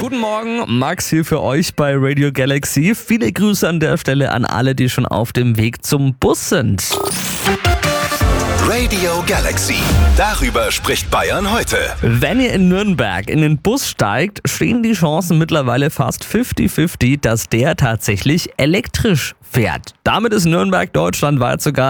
Guten Morgen, Max hier für euch bei Radio Galaxy. Viele Grüße an der Stelle an alle, die schon auf dem Weg zum Bus sind. Radio Galaxy. Darüber spricht Bayern heute. Wenn ihr in Nürnberg in den Bus steigt, stehen die Chancen mittlerweile fast 50-50, dass der tatsächlich elektrisch fährt. Damit ist Nürnberg deutschlandweit sogar